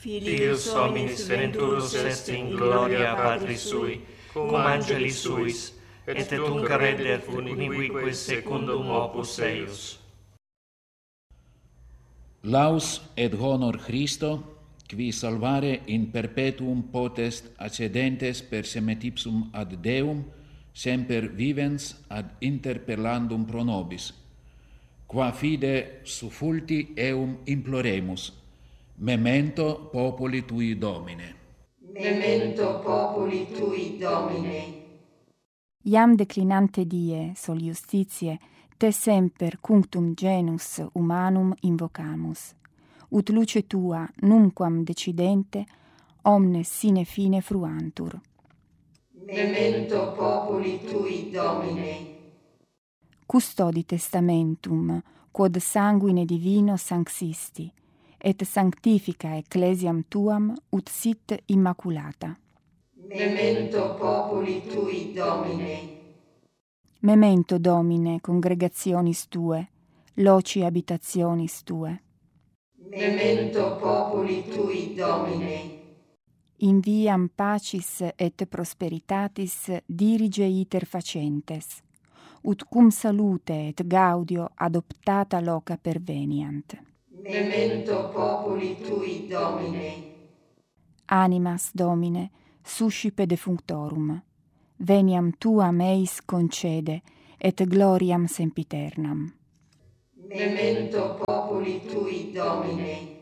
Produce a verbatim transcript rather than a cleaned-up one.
Filius hominis venturus est in gloria Patris sui, cum angelis suis, et tunc reddet univique secundum opus eius. Laus et honor Christo, qui salvare in perpetuum potest accedentes per semetipsum ad Deum, semper vivens ad interpellandum pro nobis, qua fide sufulti eum imploremus, memento populi tui Domine. Memento populi tui Domine. Iam declinante die, sol justitiae, te semper cunctum genus humanum invocamus, ut luce tua numquam decidente omnes sine fine fruantur. Memento populi tui Domine. Custodi testamentum, quod sanguine divino sanctisti, et sanctifica ecclesiam tuam ut sit immaculata. Memento populi tui Domine. Memento Domine congregationis tue, loci habitationis tue. Memento populi tui Domine. In viam pacis et prosperitatis dirige iter facentes, ut cum salute et gaudio adoptata loca perveniant. Memento populi tui Domine. Animas Domine, suscipe defunctorum, veniam tuam eis concede, et gloriam sempiternam. Memento populi tui Domine.